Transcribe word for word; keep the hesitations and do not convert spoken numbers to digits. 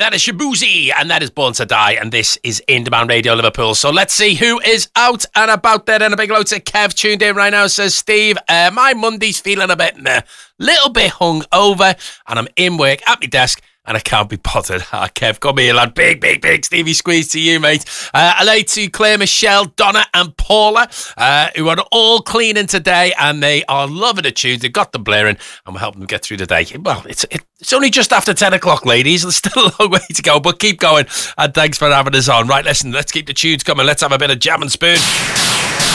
that is Shabuzi, and that is Born to Die, and this is In Demand Radio Liverpool. So let's see who is out and about there. And a big hello to Kev, tuned in right now, says Steve, uh, my Monday's feeling a bit, a little bit hung over, and I'm in work at my desk, and I can't be bothered. Ah, Kev, come here, lad. Big, big, big Stevie squeeze to you, mate. Uh, hello to Claire, Michelle, Donna and Paula, uh, who are all cleaning today, and they are loving the tunes. They've got them blaring, and we're helping them get through the day. Well, it's it, it's only just after ten o'clock, ladies. There's still a long way to go, but keep going, and thanks for having us on. Right, listen, let's keep the tunes coming. Let's have a bit of Jam and Spoon.